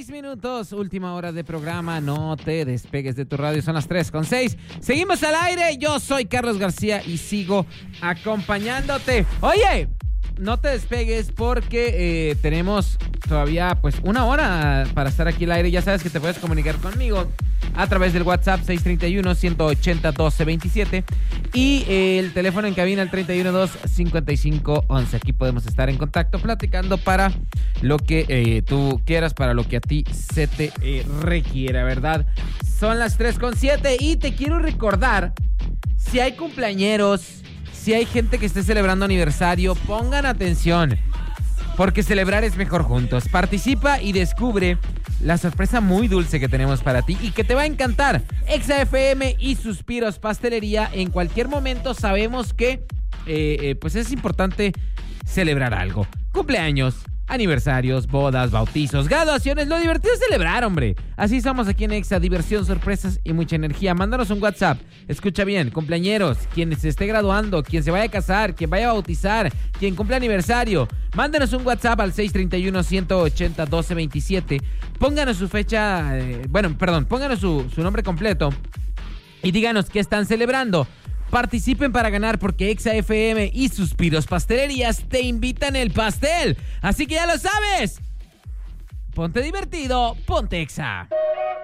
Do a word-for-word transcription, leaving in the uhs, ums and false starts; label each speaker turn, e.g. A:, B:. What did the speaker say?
A: seis minutos, última hora de programa. No te despegues de tu radio, son las tres con seis. Seguimos al aire. Yo soy Carlos García y sigo acompañándote. Oye, no te despegues porque eh, tenemos todavía pues una hora para estar aquí al aire. Ya sabes que te puedes comunicar conmigo a través del WhatsApp seis tres uno, uno ocho cero, uno dos dos siete y eh, el teléfono en cabina el treinta y uno dos, cincuenta y cinco once. Aquí podemos estar en contacto platicando para lo que eh, tú quieras, para lo que a ti se te eh, requiera, ¿verdad? Son las tres con siete y te quiero recordar, si hay cumpleañeros, si hay gente que esté celebrando aniversario, pongan atención, porque celebrar es mejor juntos. Participa y descubre la sorpresa muy dulce que tenemos para ti y que te va a encantar. Exa F M y Suspiros Pastelería. En cualquier momento sabemos que eh, eh, pues es importante celebrar algo. Cumpleaños, aniversarios, bodas, bautizos, graduaciones. Lo divertido es celebrar, hombre. Así somos aquí en Exa. Diversión, sorpresas y mucha energía. Mándanos un WhatsApp. Escucha bien, cumpleañeros, quien se esté graduando, quien se vaya a casar, quien vaya a bautizar, quien cumple aniversario. Mándanos un WhatsApp al seis tres uno, uno ocho cero, uno dos dos siete. Pónganos su fecha, eh, bueno, perdón, pónganos su, su nombre completo y díganos qué están celebrando. Participen para ganar porque Exa F M y Suspiros Pastelerías te invitan el pastel. Así que ya lo sabes. Ponte divertido, ponte Exa.